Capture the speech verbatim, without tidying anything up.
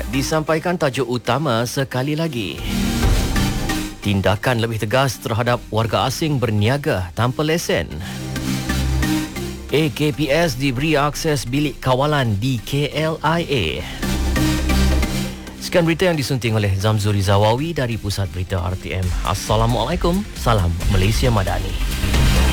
Disampaikan tajuk utama sekali lagi. Tindakan lebih tegas terhadap warga asing berniaga tanpa lesen. A K P S diberi akses bilik kawalan di K L I A. Sekian berita yang disunting oleh Zamzuri Zawawi dari Pusat Berita R T M. Assalamualaikum, salam Malaysia Madani.